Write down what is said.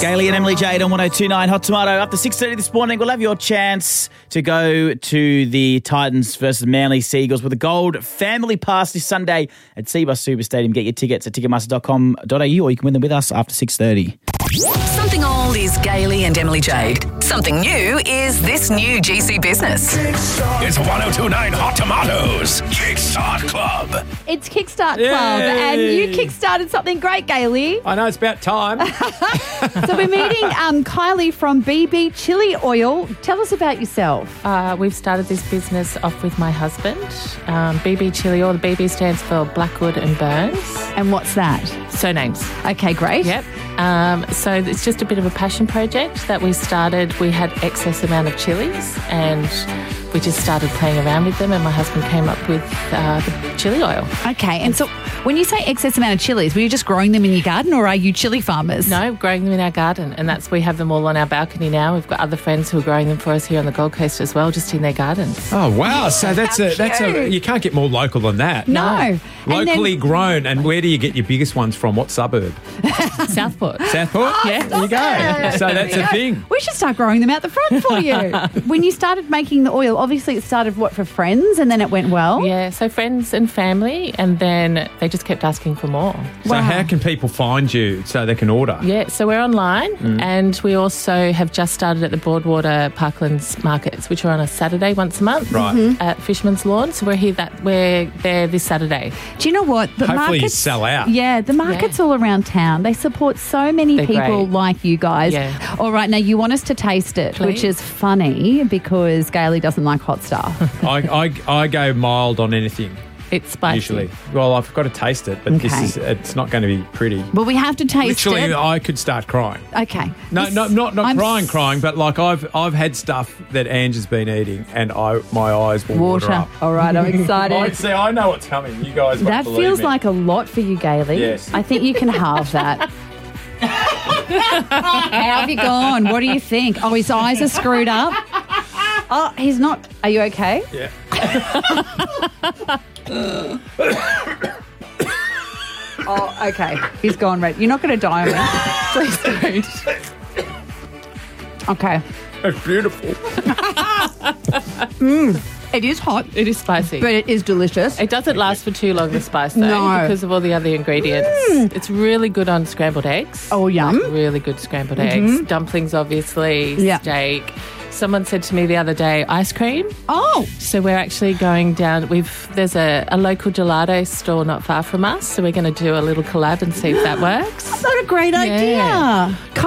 Gailey and Emily Jade on 102.9 Hot Tomato. After 6:30 this morning, we'll have your chance to go to the Titans versus Manly Seagulls with a gold family pass this Sunday at Cbus Super Stadium. Get your tickets at ticketmaster.com.au or you can win them with us after 6:30. Something old is Gailey and Emily Jade. Something new is this new GC business. It's 102.9 Hot Tomatoes Kickstart Club. It's Kickstart Club, and you kickstarted something great, Gailey. I know, it's about time. So we're meeting Kylie from BB Chili Oil. Tell us about yourself. We've started this business off with my husband. BB Chili Oil, the BB stands for Blackwood and Burns. And what's that? Surnames. Okay, great. Yep. So it's just a bit of a passion project that we started. We had excess amount of chilies and we just started playing around with them and my husband came up with the chili oil. Okay, and so when you say excess amount of chilies, were you just growing them in your garden or are you chili farmers? No, growing them in our garden, and we have them all on our balcony now. We've got other friends who are growing them for us here on the Gold Coast as well, just in their gardens. Oh, wow. So that's you can't get more local than that. No. Locally grown. And where do you get your biggest ones from? What suburb? Southport. Southport? Yeah. There you go. So that's a thing. We should start growing them out the front for you. When you started making the oil, obviously it started, for friends and then it went well? Yeah, so friends and family, and then they just kept asking for more. So how can people find you so they can order? Yeah, so we're online and we also have just started at the Broadwater Parklands Markets, which are on a Saturday once a month at Fisherman's Lawn. So we're there this Saturday. Do you know what? Hopefully you sell out. Yeah, the markets all around town, they support so many people like you guys. Yeah. All right, now you want us to taste it, which is funny because Gailey doesn't like hot stuff. I go mild on anything. It's spicy. Usually. Well, I've got to taste it, but it's not going to be pretty. Well, we have to taste Literally, it. I could start crying. Okay. No, not crying, but like I've had stuff that Ange has been eating and my eyes will water up. All right, I'm excited. I know what's coming. You guys won't That believe feels me. like a lot for you, Gailey. Yes. I think you can halve that. How have you gone? What do you think? Oh, his eyes are screwed up. Oh, he's not. Are you okay? Yeah. Oh, okay. He's gone red. You're not going to die on me. Please don't. Okay. It's beautiful. It is hot, It is spicy. but it is delicious. It doesn't last for too long, the spice, though, No. because of all the other ingredients. It's really good on scrambled eggs. Oh, yum. Really good scrambled eggs. Dumplings, obviously. Yeah. Steak. Someone said to me the other day, ice cream. Oh, So we're actually going down. There's a local gelato store not far from us, so we're going to do a little collab and see if that works. what a great idea.